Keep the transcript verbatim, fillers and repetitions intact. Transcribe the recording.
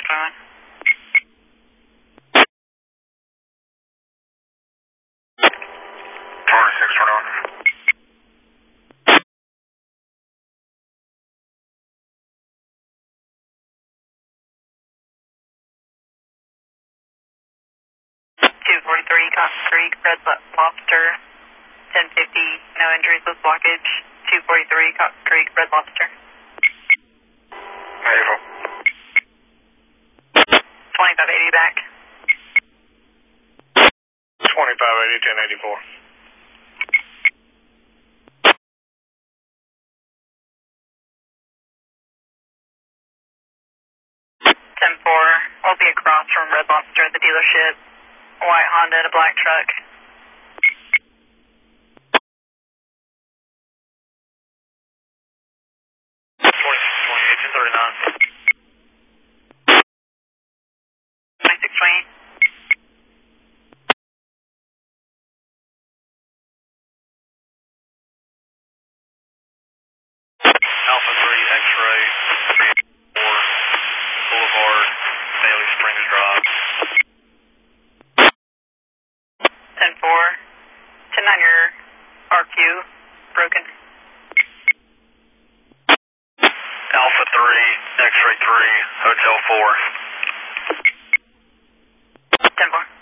twenty-one. twenty-six twenty-one. two forty-three Cotton Creek, Red Lobster, ten fifty, no injuries with blockage. two forty-three Cotton Creek, Red Lobster. Beautiful. twenty-five eighty back. twenty-five eighty, ten eighty-four. ten four, we'll be across from Red Lobster at the dealership. White Honda and a black truck. twenty-six twenty-eight, ten thirty-nine. twenty-six twenty-eight. Alpha three, X-ray, four, Boulevard, Bailey Springs Drive. ten four, ten nine your R Q, broken. Alpha three, X-ray three, Hotel four. ten four.